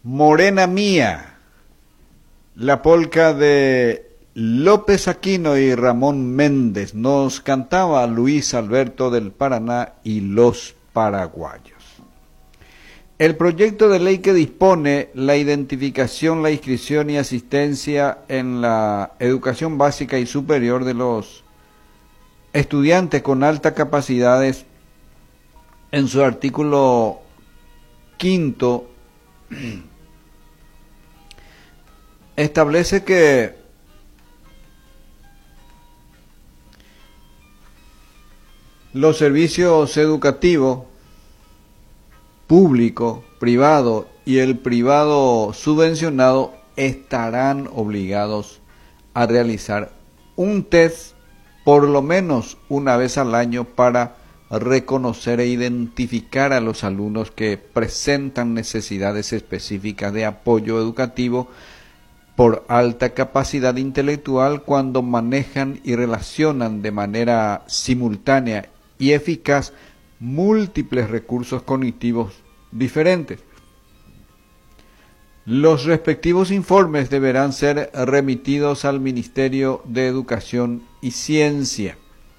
Morena Mía, la polca de López Aquino y Ramón Méndez, nos cantaba Luis Alberto del Paraná y los paraguayos. El proyecto de ley que dispone la identificación, la inscripción y asistencia en la educación básica y superior de los estudiantes con altas capacidades, en su artículo 5, establece que los servicios educativos público, privado y el privado subvencionado estarán obligados a realizar un test por lo menos una vez al año para reconocer e identificar a los alumnos que presentan necesidades específicas de apoyo educativo por alta capacidad intelectual cuando manejan y relacionan de manera simultánea y eficaz múltiples recursos cognitivos diferentes. Los respectivos informes deberán ser remitidos al Ministerio de Educación y Ciencia.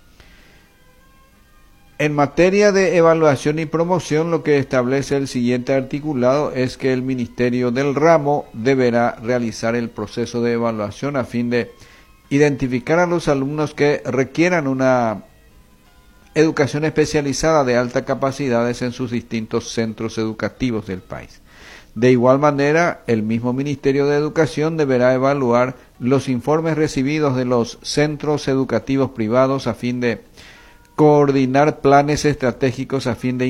En materia de evaluación y promoción, lo que establece el siguiente articulado es que el Ministerio del Ramo deberá realizar el proceso de evaluación a fin de identificar a los alumnos que requieran una educación especializada de altas capacidades en sus distintos centros educativos del país. De igual manera, el mismo Ministerio de Educación deberá evaluar los informes recibidos de los centros educativos privados a fin de coordinar planes estratégicos a fin de